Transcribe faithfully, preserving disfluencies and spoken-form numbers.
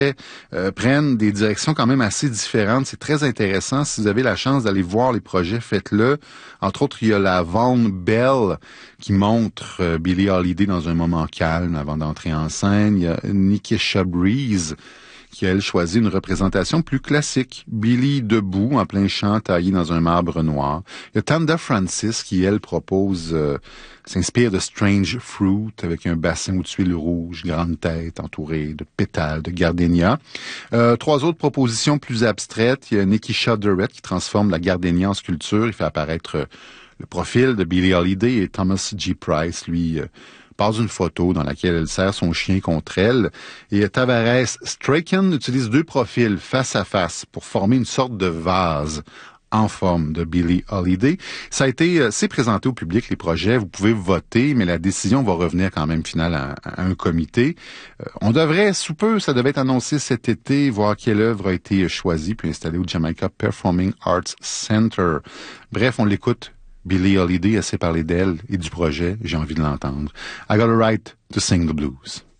Euh, prennent des directions quand même assez différentes. C'est très intéressant. Si vous avez la chance d'aller voir les projets, faites-le. Entre autres, il y a la Vaughn Bell qui montre euh, Billie Holiday dans un moment calme avant d'entrer en scène. Il y a Nikisha Breeze qui, elle, choisit une représentation plus classique. Billie debout, en plein champ, taillée dans un marbre noir. Il y a Tanda Francis qui, elle, propose, euh, s'inspire de Strange Fruit avec un bassin aux tuiles rouges, grande tête entourée de pétales de gardénia. Euh, trois autres propositions plus abstraites. Il y a Nikisha Durrett qui transforme la gardénia en sculpture. Il fait apparaître euh, le profil de Billie Holiday et Thomas G. Price, lui, euh, passe une photo dans laquelle elle serre son chien contre elle. Et Tavares Strachan utilise deux profils face à face pour former une sorte de vase en forme de Billie Holiday. Ça a été, c'est présenté au public, les projets. Vous pouvez voter, mais la décision va revenir quand même finale à, à un comité. Euh, on devrait, sous peu, ça devait être annoncé cet été, voir quelle œuvre a été choisie puis installée au Jamaica Performing Arts Center. Bref, on l'écoute. Billie Holiday, assez parlé d'elle et du projet. J'ai envie de l'entendre. I got a right to sing the blues.